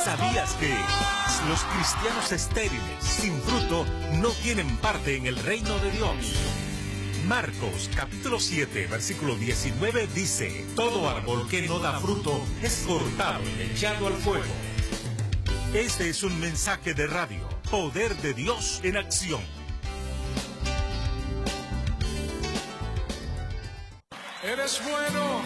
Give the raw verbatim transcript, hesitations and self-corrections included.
¿Sabías que los cristianos estériles, sin fruto, no tienen parte en el reino de Dios? Marcos capítulo siete, versículo diecinueve dice: todo árbol que no da fruto es cortado y echado al fuego. Este es un mensaje de radio, Poder de Dios en acción. Eres bueno.